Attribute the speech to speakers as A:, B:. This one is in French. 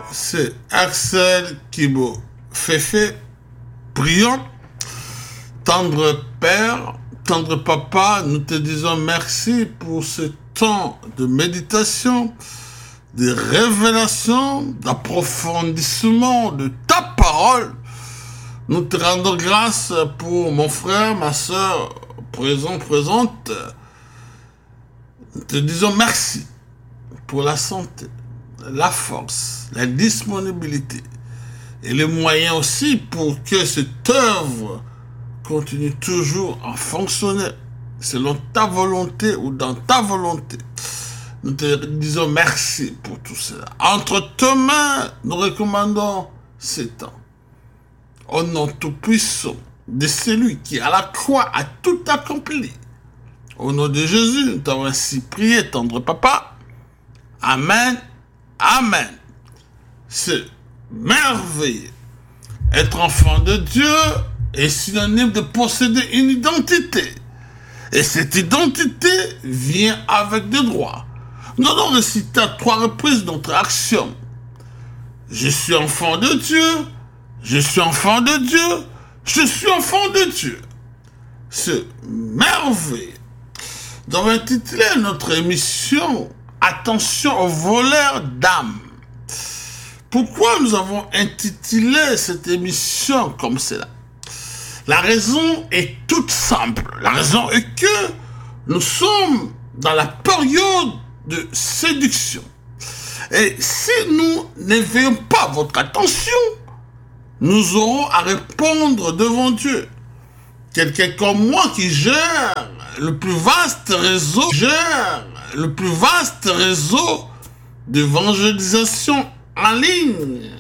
A: C'est Axel Kibo Féfé. Prions. Tendre Père, tendre Papa, nous te disons merci pour ce temps de méditation, de révélation, d'approfondissement de ta parole. Nous te rendons grâce pour mon frère, ma soeur, présente. Nous te disons merci pour la santé, la force, la disponibilité et les moyens aussi pour que cette œuvre continue toujours à fonctionner selon ta volonté ou dans ta volonté. Nous te disons merci pour tout cela. Entre tes mains, nous recommandons ces temps. Au nom tout-puissant de celui qui à la croix a tout accompli. Au nom de Jésus, nous t'avons ainsi prié, tendre Papa. Amen. Amen. C'est merveilleux. Être enfant de Dieu est synonyme de posséder une identité. Et cette identité vient avec des droits. Nous allons réciter à 3 reprises notre axiome. Je suis enfant de Dieu. Je suis enfant de Dieu. Je suis enfant de Dieu. C'est merveilleux. Nous avons intitulé notre émission « Attention aux voleurs d'âme ». Pourquoi nous avons intitulé cette émission comme cela? La raison est toute simple. La raison est que nous sommes dans la période de séduction. Et si nous n'éveillons pas votre attention, nous aurons à répondre devant Dieu. Quelqu'un comme moi qui gère le plus vaste réseau d'évangélisation en ligne